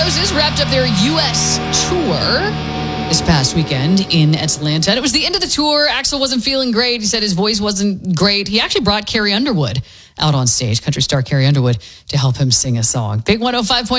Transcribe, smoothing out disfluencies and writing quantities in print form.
Roses wrapped up their U.S. tour this past weekend in Atlanta. And it was the end of the tour. Axl wasn't feeling great. He said his voice wasn't great. He actually brought Carrie Underwood out on stage, country star Carrie Underwood, to help him sing a song. Big 105.